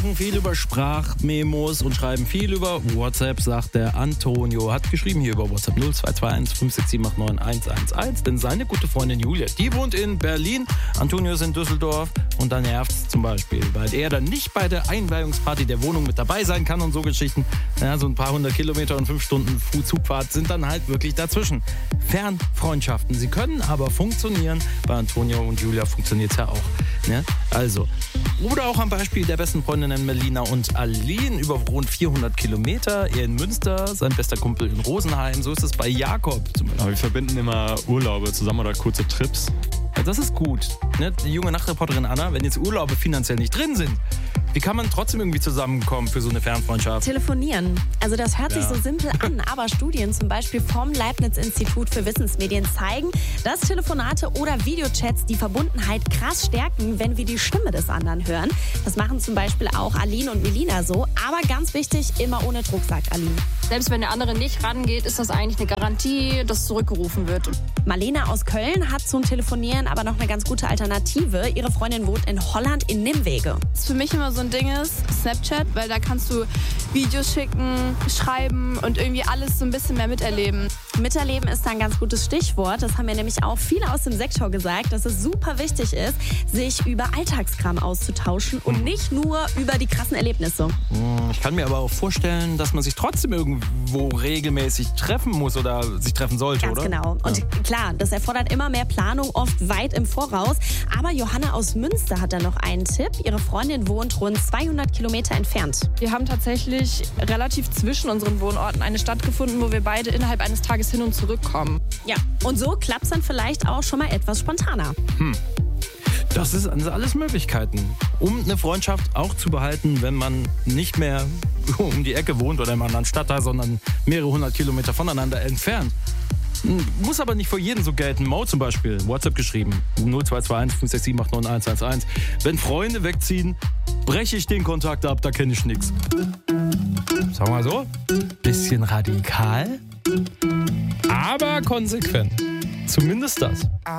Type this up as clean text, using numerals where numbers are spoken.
Viel über Sprachmemos und schreiben viel über WhatsApp, sagt der Antonio. Hat geschrieben hier über WhatsApp 0221 567 89111, denn seine gute Freundin Julia, die wohnt in Berlin, Antonio ist in Düsseldorf und da nervt's zum Beispiel, weil er dann nicht bei der Einweihungsparty der Wohnung mit dabei sein kann und so Geschichten. Ja, so ein paar 100 Kilometer und 5 Stunden Zugfahrt sind dann halt wirklich dazwischen. Fernfreundschaften, sie können aber funktionieren. Bei Antonio und Julia funktioniert's ja auch. Ne? Also, oder auch am Beispiel der besten Freundinnen Melina und Aline über rund 400 Kilometer. Er in Münster, sein bester Kumpel in Rosenheim. So ist es bei Jakob zum Beispiel. Aber wir verbinden immer Urlaube zusammen oder kurze Trips. Ja, das ist gut. Ne? Die junge Nachtreporterin Anna, wenn jetzt Urlaube finanziell nicht drin sind, wie kann man trotzdem irgendwie zusammenkommen für so eine Fernfreundschaft? Telefonieren. Also das hört sich so simpel an, aber Studien zum Beispiel vom Leibniz-Institut für Wissensmedien zeigen, dass Telefonate oder Videochats die Verbundenheit krass stärken, wenn wir die Stimme des anderen hören. Das machen zum Beispiel auch Aline und Melina so. Aber ganz wichtig, immer ohne Druck, sagt Aline. Selbst wenn der andere nicht rangeht, ist das eigentlich eine Garantie, dass zurückgerufen wird. Marlene aus Köln hat zum Telefonieren aber noch eine ganz gute Alternative. Ihre Freundin wohnt in Holland in Nimwege. Was für mich immer so ein Ding ist, Snapchat, weil da kannst du Videos schicken, schreiben und irgendwie alles so ein bisschen mehr miterleben. Miterleben ist da ein ganz gutes Stichwort. Das haben mir nämlich auch viele aus dem Sektor gesagt, dass es super wichtig ist, sich über Alltagskram auszutauschen und nicht nur über die krassen Erlebnisse. Ich kann mir aber auch vorstellen, dass man sich trotzdem irgendwo regelmäßig treffen muss oder sich treffen sollte, Ganz oder? genau. Und klar, das erfordert immer mehr Planung, oft weit im Voraus. Aber Johanna aus Münster hat da noch einen Tipp. Ihre Freundin wohnt rund 200 Kilometer entfernt. Wir haben tatsächlich relativ zwischen unseren Wohnorten eine Stadt gefunden, wo wir beide innerhalb eines Tages hin und zurück kommen. Ja, und so klappt es dann vielleicht auch schon mal etwas spontaner. Das ist alles Möglichkeiten, um eine Freundschaft auch zu behalten, wenn man nicht mehr um die Ecke wohnt oder in einem anderen Stadtteil, sondern mehrere 100 Kilometer voneinander entfernt. Muss aber nicht für jeden so gelten. Mo zum Beispiel, WhatsApp geschrieben, 0221 567 89111. Wenn Freunde wegziehen, breche ich den Kontakt ab, da kenne ich nichts. Sagen wir mal so, bisschen radikal, aber konsequent. Zumindest das.